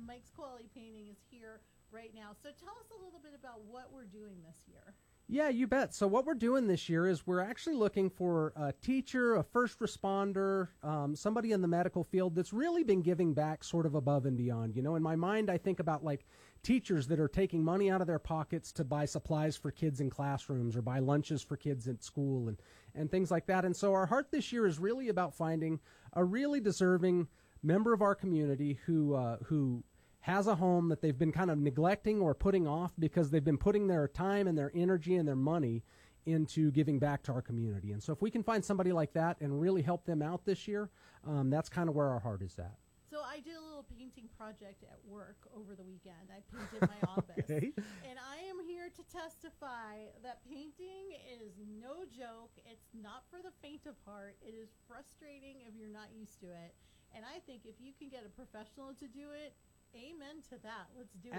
Mike's Quality Painting is here right now. So tell us a little bit about what we're doing this year. Yeah, you bet. So what we're doing this year is we're actually looking for a teacher, a first responder, somebody in the medical field that's really been giving back sort of above and beyond. You know, in my mind, I think about like teachers that are taking money out of their pockets to buy supplies for kids in classrooms or buy lunches for kids at school and things like that. And so our heart this year is really about finding a really deserving member of our community who has a home that they've been kind of neglecting or putting off because they've been putting their time and their energy and their money into giving back to our community. And so if we can find somebody like that and really help them out this year, that's kind of where our heart is at. So I did a little painting project at work over the weekend. I painted my office. Okay. And I am here to testify that painting is no joke. It's not for the faint of heart. It is frustrating if you're not used to it. And I think if you can get a professional to do it, amen to that. Let's do it.